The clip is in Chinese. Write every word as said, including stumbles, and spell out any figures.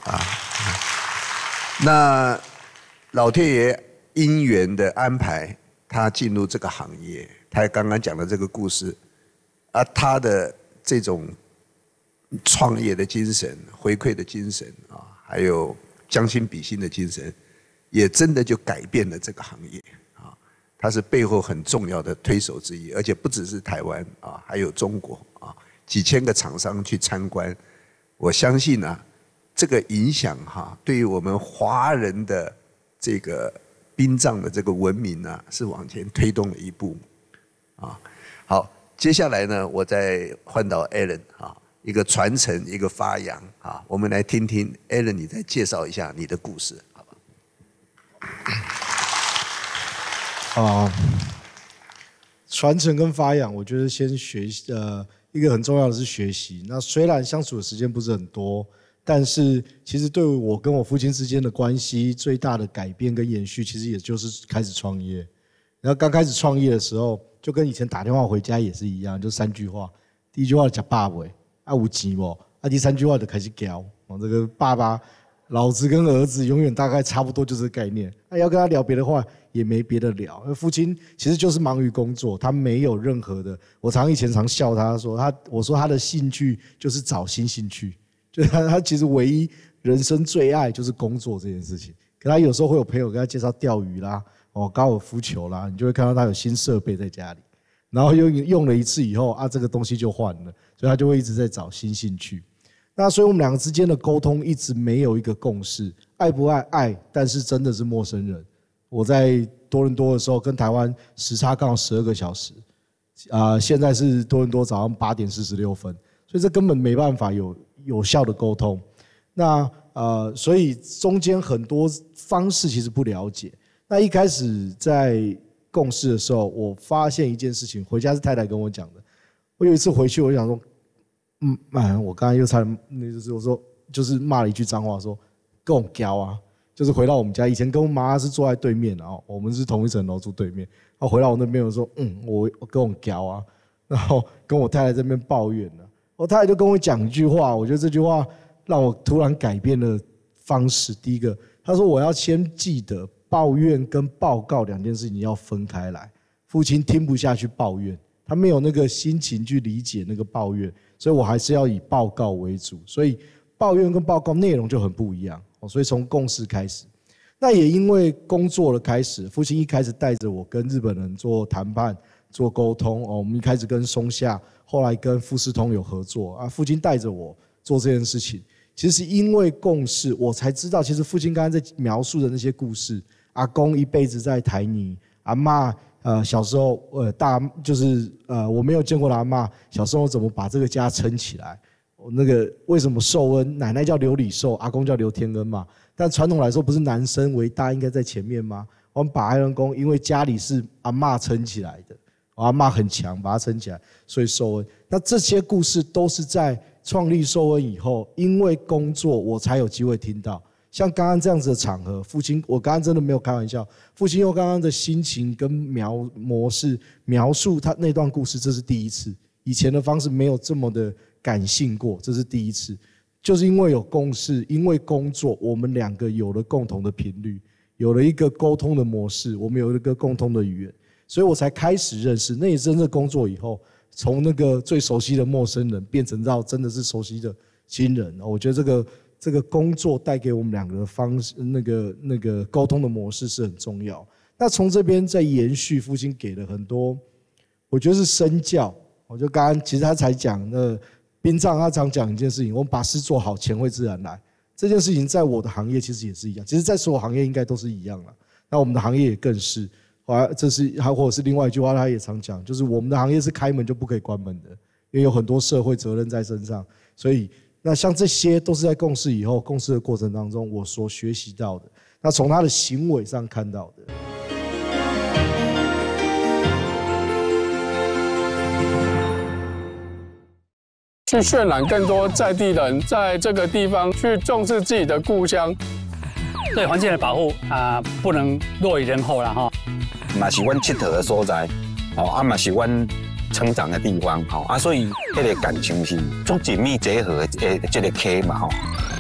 啊。那老天爷因缘的安排，他进入这个行业。他刚刚讲的这个故事，啊，他的这种创业的精神、回馈的精神啊，还有将心比心的精神，也真的就改变了这个行业啊。他是背后很重要的推手之一，而且不只是台湾啊，还有中国啊，几千个厂商去参观。我相信呢、啊，这个影响哈、啊，对于我们华人的这个殡葬的这个文明呢、啊，是往前推动了一步啊。好，接下来呢，我再换到 Alan 啊，一个传承，一个发扬啊，我们来听听 Alan， 你再介绍一下你的故事，好吧？ 啊，传承跟发扬，我觉得先学习，呃，一个很重要的是学习。那虽然相处的时间不是很多，但是其实对我跟我父亲之间的关系最大的改变跟延续，其实也就是开始创业。然后刚开始创业的时候，就跟以前打电话回家也是一样，就三句话。第一句话讲爸爸，啊有钱不？啊第三句话就开始教，哦这个爸爸。老子跟儿子永远大概差不多就是概念，那要跟他聊别的话也没别的聊。父亲其实就是忙于工作，他没有任何的。我常以前常笑他说他，我说他的兴趣就是找新兴趣，就是他他其实唯一人生最爱就是工作这件事情。可他有时候会有朋友跟他介绍钓鱼啦，哦高尔夫球啦，你就会看到他有新设备在家里，然后用用了一次以后啊，这个东西就换了，所以他就会一直在找新兴趣。那所以我们两个之间的沟通一直没有一个共识，爱不爱爱，但是真的是陌生人。我在多伦多的时候，跟台湾时差刚好十二个小时，啊、呃，现在是多伦多早上八点四十六分，所以这根本没办法有有效的沟通。那呃，所以中间很多方式其实不了解。那一开始在共事的时候，我发现一件事情，回家是太太跟我讲的。我有一次回去，我就想说。嗯，哎，我刚才又差点，那就是我说，就是骂了一句脏话，说跟我教啊，就是回到我们家，以前跟我妈是坐在对面，然后我们是同一层楼住对面，然后回到我那边，我说，嗯，我我跟我教啊，然后跟我太太这边抱怨了，我太太就跟我讲一句话，我觉得这句话让我突然改变了方式。第一个，她说我要先记得抱怨跟报告两件事情要分开来，父亲听不下去抱怨，他没有那个心情去理解那个抱怨。所以我还是要以报告为主，所以抱怨跟报告内容就很不一样。所以从共识开始，那也因为工作的开始，父亲一开始带着我跟日本人做谈判、做沟通。我们一开始跟松下，后来跟富士通有合作啊。父亲带着我做这件事情，其实因为共识，我才知道，其实父亲刚刚在描述的那些故事，阿公一辈子在台泥，阿嬷。呃，小时候，呃，大就是呃，我没有见过的阿嬷，小时候怎么把这个家撑起来？那个为什么受恩？奶奶叫刘礼寿，阿公叫刘天恩嘛。但传统来说，不是男生为大应该在前面吗？我们把爱人公，因为家里是阿嬷撑起来的，阿嬷很强，把它撑起来，所以受恩。那这些故事都是在创立受恩以后，因为工作我才有机会听到。像刚刚这样子的场合，父亲，我刚刚真的没有开玩笑。父亲用刚刚的心情跟描模式描述他那段故事，这是第一次。以前的方式没有这么的感性过，这是第一次。就是因为有共识，因为工作，我们两个有了共同的频率，有了一个沟通的模式，我们有一个共通的语言，所以我才开始认识。那也真正工作以后，从那个最熟悉的陌生人变成到真的是熟悉的亲人。我觉得这个。这个工作带给我们两个的方式，那个那个沟通的模式是很重要。那从这边再延续，父亲给了很多，我觉得是身教。我就刚刚其实他才讲，那殡葬他常讲一件事情，我们把事做好，钱会自然来。这件事情在我的行业其实也是一样，其实在所有行业应该都是一样了。那我们的行业也更是，这是还或者是另外一句话，他也常讲，就是我们的行业是开门就不可以关门的，因为有很多社会责任在身上，所以。那像这些都是在共事以后，共事的过程当中，我所学习到的。那从他的行为上看到的。 去渲染更多在地人在这个地方去重视自己的故乡， 对环境的保护啊、呃，不能落于人后了哈。 嘛是阮佚佗的所在，哦啊嘛是阮。成长的地方，吼啊，所以迄个感情是足紧密结合的这个 K 嘛，吼。